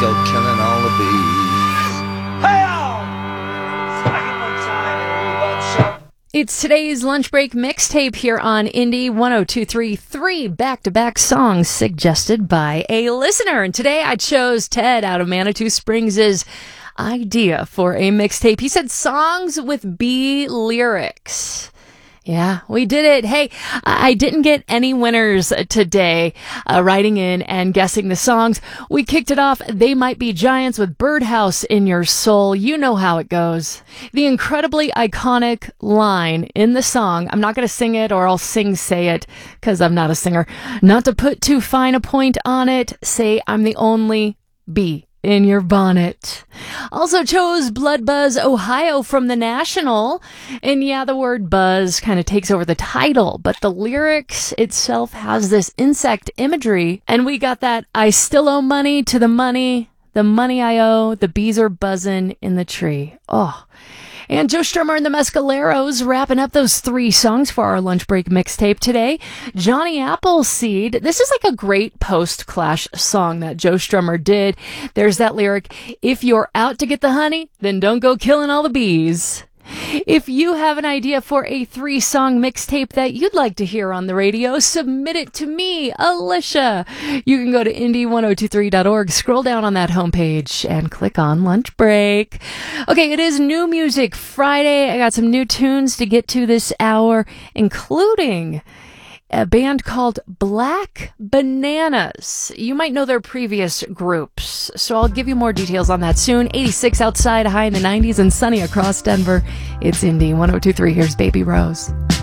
go killing all the bees. It's today's lunch break mixtape here on Indie 102.3. 3 back-to-back songs suggested by a listener. And today I chose Ted out of Manitou Springs' idea for a mixtape. He said songs with B lyrics. Yeah, we did it. Hey, I didn't get any winners today writing in and guessing the songs. We kicked it off. They Might Be Giants with Birdhouse in Your Soul. You know how it goes. The incredibly iconic line in the song, I'm not going to sing it or I'll say it because I'm not a singer. Not to put too fine a point on it, say I'm the only bee in your bonnet. Also chose Blood Buzz Ohio from The National. And yeah, the word buzz kind of takes over the title, but the lyrics itself has this insect imagery. And we got that I still owe money to the money I owe, the bees are buzzing in the tree. Oh. And Joe Strummer and the Mescaleros wrapping up those 3 songs for our lunch break mixtape today. Johnny Appleseed. This is like a great post-Clash song that Joe Strummer did. There's that lyric, if you're out to get the honey, then don't go killing all the bees. If you have an idea for a 3-song mixtape that you'd like to hear on the radio, submit it to me, Alicia. You can go to indie1023.org, scroll down on that homepage, and click on Lunch Break. Okay, it is New Music Friday. I got some new tunes to get to this hour, including a band called Black Bananas. You might know their previous groups, so I'll give you more details on that soon. 86 outside, high in the 90s, and sunny across Denver. It's Indie 102.3. Here's Baby Rose.